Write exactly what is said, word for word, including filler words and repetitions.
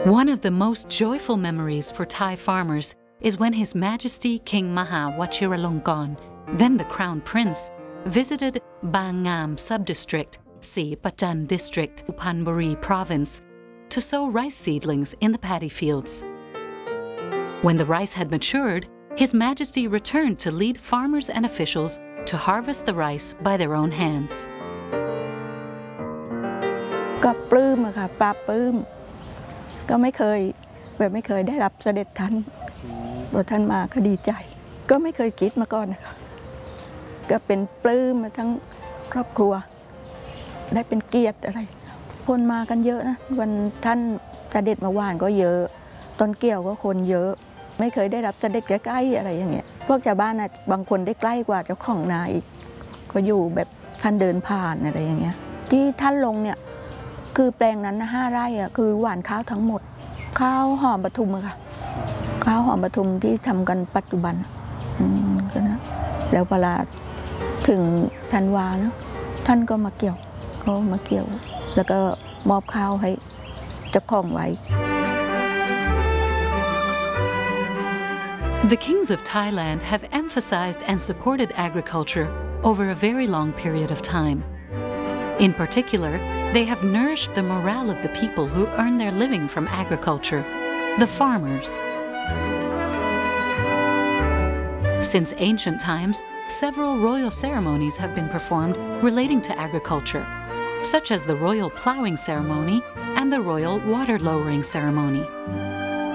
One of the most joyful memories for Thai farmers is when His Majesty King Maha Vajiralongkorn, then the Crown Prince, visited Bang Ngam Subdistrict, Si Pachan District, Uphanburi Province, to sow rice seedlings in the paddy fields. When the rice had matured, His Majesty returned to lead farmers and officials to harvest the rice by their own hands. ก็ปลื้มค่ะปลาปลื้มก็ไม่เคยแบบไม่เคยได้รับเสด็จท่านพอท่านมาก็ดีใจก็ไม่เคยคิดมาก่อนนะคะก็เป็นปลื้มมาทั้งครอบครัวได้เป็นเกียรติอะไรคนมากันเยอะนะวันท่านเสด็จมาว่านก็เยอะต้นเกี่ยวก็คนเยอะไม่เคยได้รับเสด็จใกล้ๆอะไรอย่างเงี้ยพวกชาวบ้านนะบางคนได้ใกล้กว่าเจ้าของนาอีกก็อยู่แบบท่านเดินผ่านอะไรอย่างเงี้ยที่ท่านลงเนี่ยคือแปลงนั้นนะห้าไร่อะคือหว่านข้าวทั้งหมดข้าวหอมปทุมอะค่ะข้าวหอมปทุมที่ทำกันปัจจุบันอืมก็นะแล้วเวลาถึงธันวาแล้วท่านก็มาเกี่ยวเขามาเกี่ยวแล้วก็มอบข้าวให้เจ้าของไว้ The kings of Thailand have emphasized and supported agriculture over a very long period of time. In particular, they have nourished the morale of the people who earn their living from agriculture, the farmers. Since ancient times, several royal ceremonies have been performed relating to agriculture, such as the royal plowing ceremony and the royal water lowering ceremony.